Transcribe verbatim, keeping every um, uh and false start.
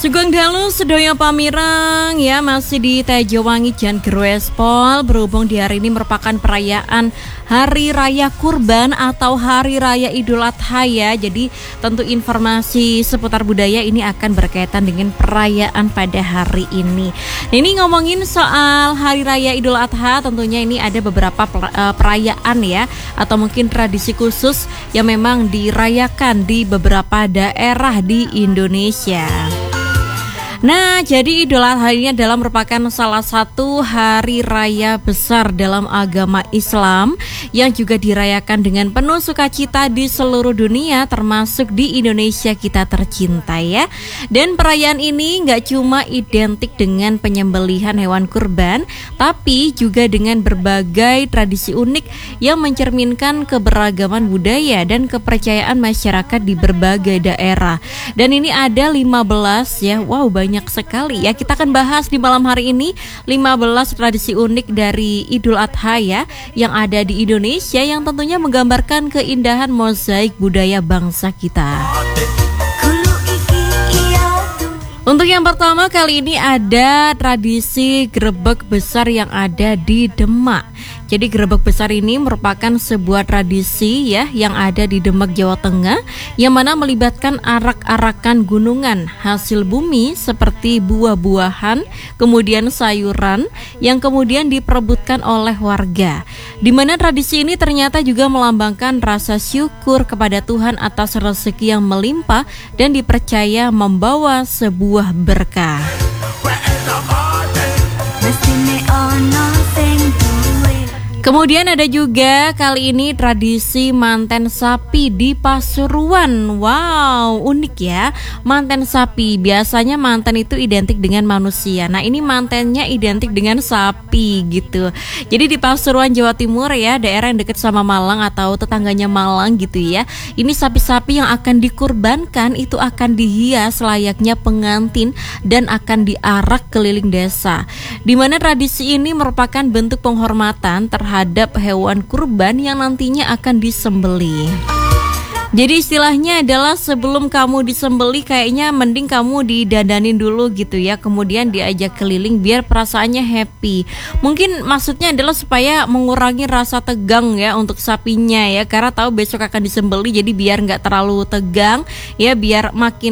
Sugeng dalu sedaya pamireng ya, masih di Tejowangi Jan Growespol. Berhubung di hari ini merupakan perayaan Hari Raya Kurban atau Hari Raya Idul Adha ya. Jadi tentu informasi seputar budaya ini akan berkaitan dengan perayaan pada hari ini. Nah, ini ngomongin soal Hari Raya Idul Adha, tentunya ini ada beberapa perayaan ya, atau mungkin tradisi khusus yang memang dirayakan di beberapa daerah di Indonesia. Nah, jadi Idul Adha ini adalah merupakan salah satu hari raya besar dalam agama Islam yang juga dirayakan dengan penuh sukacita di seluruh dunia, termasuk di Indonesia kita tercinta ya. Dan perayaan ini nggak cuma identik dengan penyembelihan hewan kurban, tapi juga dengan berbagai tradisi unik yang mencerminkan keberagaman budaya dan kepercayaan masyarakat di berbagai daerah. Dan ini ada lima belas ya, wow banyak Banyak sekali ya. Kita akan bahas di malam hari ini lima belas tradisi unik dari Idul Adha ya, yang ada di Indonesia, yang tentunya menggambarkan keindahan mozaik budaya bangsa kita. Untuk yang pertama kali ini ada tradisi grebek besar yang ada di Demak. Jadi grebek besar ini merupakan sebuah tradisi ya yang ada di Demak, Jawa Tengah, yang mana melibatkan arak-arakan gunungan hasil bumi seperti buah-buahan, kemudian sayuran yang kemudian diperebutkan oleh warga. Di mana tradisi ini ternyata juga melambangkan rasa syukur kepada Tuhan atas rezeki yang melimpah dan dipercaya membawa sebuah berkah. Kemudian ada juga kali ini tradisi manten sapi di Pasuruan. Wow, unik ya. Manten sapi, biasanya manten itu identik dengan manusia. Nah, ini mantennya identik dengan sapi gitu. Jadi di Pasuruan, Jawa Timur ya, daerah yang dekat sama Malang atau tetangganya Malang gitu ya. Ini sapi-sapi yang akan dikurbankan itu akan dihias layaknya pengantin dan akan diarak keliling desa. Di mana tradisi ini merupakan bentuk penghormatan terhadap terhadap hewan kurban yang nantinya akan disembelih. Jadi istilahnya adalah sebelum kamu disembelih kayaknya mending kamu didandanin dulu gitu ya, kemudian diajak keliling biar perasaannya happy. Mungkin maksudnya adalah supaya mengurangi rasa tegang ya untuk sapinya ya, karena tahu besok akan disembelih, jadi biar nggak terlalu tegang ya, biar makin